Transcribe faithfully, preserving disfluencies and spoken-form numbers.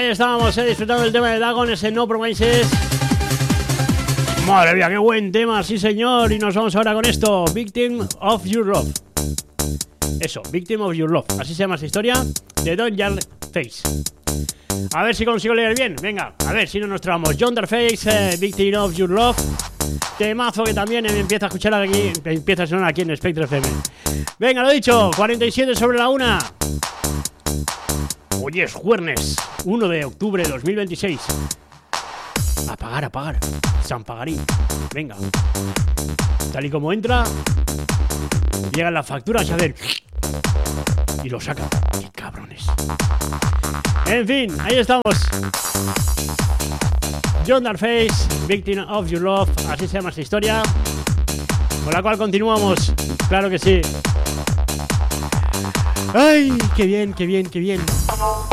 ahí estábamos, eh, disfrutando del tema de Dagon, ese No Promises. Madre mía, qué buen tema, sí señor. Y nos vamos ahora con esto, Victim of Your Love. Eso, Victim of Your Love, así se llama esta historia, de Don Yarface. A ver si consigo leer bien, venga, a ver si no nos trabamos. John Darface, eh, Victim of Your Love. Temazo que también eh, empieza a escuchar aquí, empieza a sonar aquí en Spectre F M. Venga, lo dicho, cuarenta y siete sobre la una. Hoy es jueves, uno de octubre de dos mil veintiséis. Apagar, apagar, San Pagarín. Venga. Tal y como entra, llegan las facturas y a ver. Y lo sacan. ¡Qué cabrones! En fin, ahí estamos. John Darface, Victim of Your Love, así se llama esta historia, con la cual continuamos. Claro que sí. ¡Ay, qué bien, qué bien, qué bien!